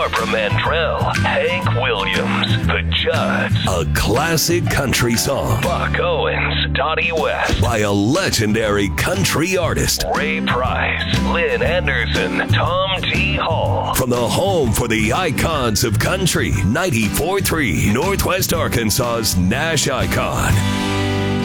Barbara Mandrell, Hank Williams, The Judds, a classic country song, Buck Owens, Dottie West, by a legendary country artist, Ray Price, Lynn Anderson, Tom T. Hall, from the home for the icons of country, 94.3 Northwest Arkansas's Nash Icon.